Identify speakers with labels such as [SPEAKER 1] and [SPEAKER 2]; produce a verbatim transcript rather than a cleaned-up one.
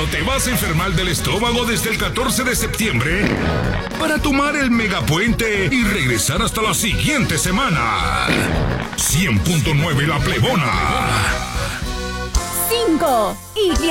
[SPEAKER 1] no te vas a enfermar del estómago desde el catorce de septiembre para tomar el megapuente y regresar hasta la siguiente semana. cien punto nueve La Plebona.
[SPEAKER 2] cinco. Y